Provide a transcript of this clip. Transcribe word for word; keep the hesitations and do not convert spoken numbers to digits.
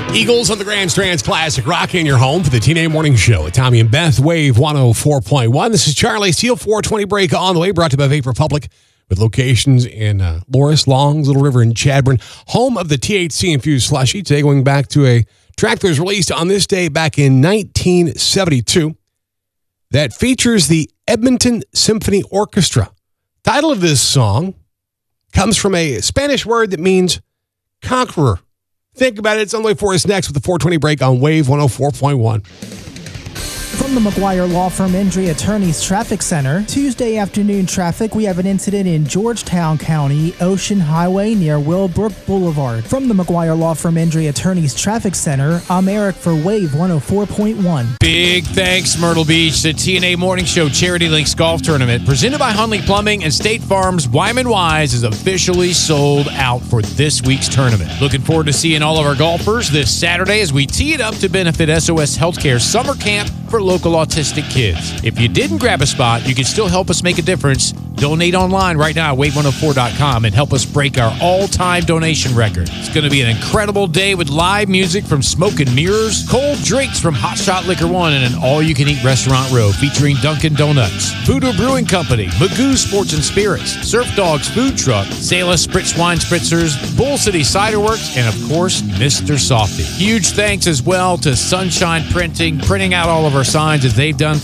Eagles on the Grand Strands Classic Rock in your home for the T N A Morning Show with Tommy and Beth, Wave one oh four point one. This is Charlie Steele, four twenty break on the way, brought to you by Vape Republic with locations in uh, Loris, Longs, Little River, and Chadbourne, home of the T H C-infused slushie. Today going back to a track that was released on this day back in nineteen seventy-two that features the Edmonton Symphony Orchestra. Title of this song comes from a Spanish word that means conqueror. Think about it. It's on the way for us next with the four twenty break on Wave one oh four point one. From the McGuire Law Firm Indri Attorneys Traffic Center, Tuesday afternoon traffic, we have an incident in Georgetown County, Ocean Highway near Willbrook Boulevard. From the McGuire Law Firm Indri Attorneys Traffic Center, I'm Eric for Wave one oh four point one. Big thanks, Myrtle Beach. The T N A Morning Show Charity Links Golf Tournament, presented by Hunley Plumbing and State Farm's Wyman Wise, is officially sold out for this week's tournament. Looking forward to seeing all of our golfers this Saturday as we tee it up to benefit S O S Healthcare Summer Camp for local autistic kids. If you didn't grab a spot, you can still help us make a difference. Donate online right now at wave one oh four dot com and help us break our all-time donation record. It's going to be an incredible day with live music from Smoke and Mirrors, cold drinks from Hot Shot Liquor One, and an all-you-can-eat restaurant row featuring Dunkin' Donuts, Voodoo Brewing Company, Magoo Sports and Spirits, Surf Dogs Food Truck, Salis Spritz Wine Spritzers, Bull City Cider Works, and of course, Mister Softy. Huge thanks as well to Sunshine Printing, printing out all of our signs as they've done